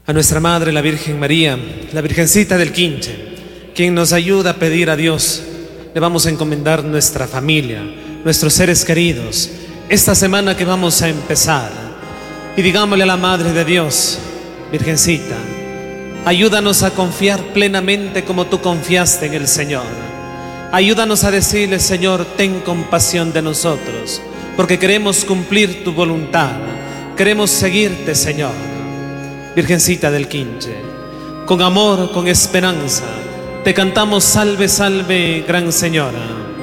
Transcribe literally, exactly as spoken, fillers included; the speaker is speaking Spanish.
A nuestra Madre, la Virgen María, la Virgencita del Quinche, quien nos ayuda a pedir a Dios, le vamos a encomendar nuestra familia, nuestros seres queridos, esta semana que vamos a empezar. Y digámosle a la Madre de Dios: Virgencita, ayúdanos a confiar plenamente como tú confiaste en el Señor. Ayúdanos a decirle: Señor, ten compasión de nosotros, porque queremos cumplir tu voluntad, queremos seguirte, Señor. Virgencita del Quinche, con amor, con esperanza, te cantamos: salve, salve, Gran Señora.